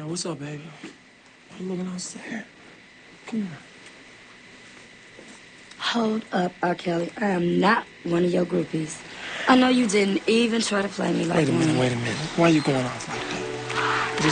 Now, what's up, baby? Why you looking all sad? Come here. Hold up, R. Kelly. I am not one of your groupies. I know you didn't even try to play me like one. Wait a minute. Why are you going off like that?